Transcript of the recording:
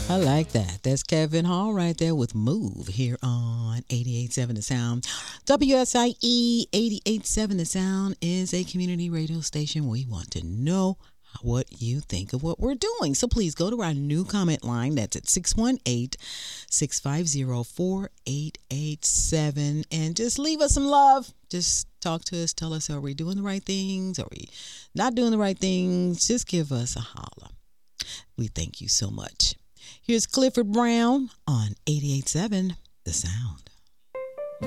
I like that. That's Kevin Hall right there with Move here on 88.7 The Sound. WSIE 88.7 The Sound is a community radio station. We want to know what you think of what we're doing. So please go to our new comment line. That's at 618-650-4887. And just leave us some love. Just talk to us. Tell us, are we doing the right things? Are we not doing the right things? Just give us a holler. We thank you so much. Here's Clifford Brown on 88.7 The Sound.